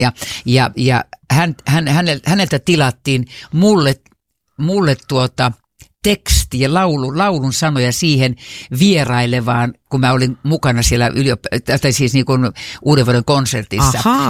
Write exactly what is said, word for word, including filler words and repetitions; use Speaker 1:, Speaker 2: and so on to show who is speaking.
Speaker 1: Ja, ja, ja hän, hän, häneltä, häneltä tilattiin mulle, mulle tuota teksti ja laulu, laulun sanoja siihen vierailevaan, kun mä olin mukana siellä yliop- tai siis niin kuin uuden vuoden konsertissa.
Speaker 2: Ahaa.